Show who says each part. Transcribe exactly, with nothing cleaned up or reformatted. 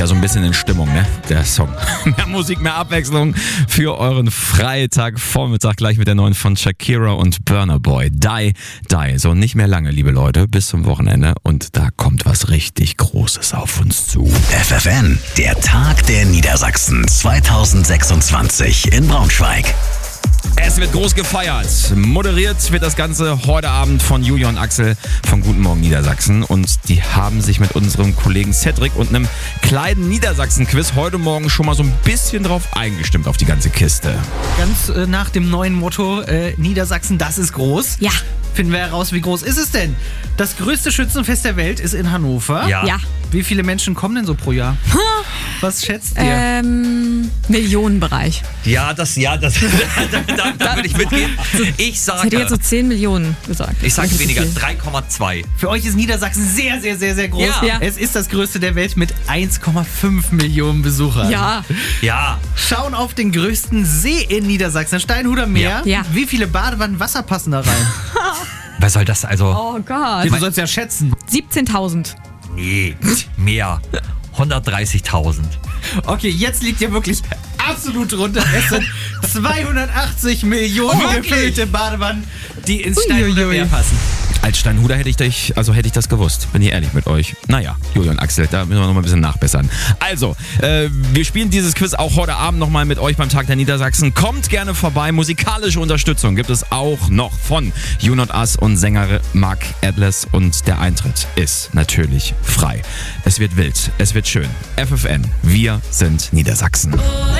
Speaker 1: ja so ein bisschen in Stimmung, ne? Der Song. Mehr Musik, mehr Abwechslung für euren Freitagvormittag. Gleich mit der neuen von Shakira und Burna Boy. Die, die. So, nicht mehr lange, liebe Leute, bis zum Wochenende. Und da kommt was richtig Großes auf uns zu.
Speaker 2: F F N, der Tag der Niedersachsen zweitausendsechsundzwanzig in Braunschweig.
Speaker 1: Es wird groß gefeiert. Moderiert wird das Ganze heute Abend von Julia und Axel von Guten Morgen Niedersachsen. Und die haben sich mit unserem Kollegen Cedric und einem kleinen Niedersachsen-Quiz heute Morgen schon mal so ein bisschen drauf eingestimmt auf die ganze Kiste.
Speaker 3: Ganz äh, nach dem neuen Motto äh, Niedersachsen, das ist groß.
Speaker 4: Ja.
Speaker 3: Finden wir heraus, wie groß ist es denn? Das größte Schützenfest der Welt ist in Hannover.
Speaker 1: Ja.
Speaker 4: Ja.
Speaker 3: Wie viele Menschen kommen denn so pro Jahr? Was schätzt ihr?
Speaker 4: Ähm, Millionenbereich.
Speaker 1: Ja, das, ja, das, da, da, da würde ich mitgehen. Ich
Speaker 4: Ich
Speaker 1: sage,
Speaker 4: hätte jetzt so zehn Millionen gesagt.
Speaker 1: ich sage
Speaker 4: Das ist
Speaker 1: weniger,
Speaker 4: viel.
Speaker 1: drei Komma zwei.
Speaker 3: Für euch ist Niedersachsen sehr, sehr, sehr, sehr groß.
Speaker 1: Ja.
Speaker 4: Ja.
Speaker 3: Es ist das größte der Welt mit eins Komma fünf Millionen Besuchern.
Speaker 4: Ja,
Speaker 1: Ja,
Speaker 3: Schauen auf den größten See in Niedersachsen, das Steinhuder Meer.
Speaker 4: Ja. Ja.
Speaker 3: Wie viele Badewannen Wasser passen da rein?
Speaker 1: was soll das also?
Speaker 4: oh Gott.
Speaker 3: Du sollst ja schätzen.
Speaker 4: siebzehntausend.
Speaker 1: Nee, mehr. hundertdreißigtausend.
Speaker 3: Okay, jetzt liegt ihr wirklich absolut drunter. Es sind zweihundertachtzig Millionen
Speaker 1: Oh, wirklich?
Speaker 3: gefüllte Badewannen, die ins
Speaker 4: Uiuiui.
Speaker 3: Steinhuder Meer passen.
Speaker 1: Als Steinhuder hätte ich dich, also hätte ich das gewusst. Bin ich ehrlich mit euch. Naja, Julia und Axel, da müssen wir noch mal ein bisschen nachbessern. Also, äh, wir spielen dieses Quiz auch heute Abend noch mal mit euch beim Tag der Niedersachsen. Kommt gerne vorbei. Musikalische Unterstützung gibt es auch noch von You Not Us und Sänger Mark Adless. Und der Eintritt ist natürlich frei. Es wird wild, es wird schön. F F N, wir sind Niedersachsen.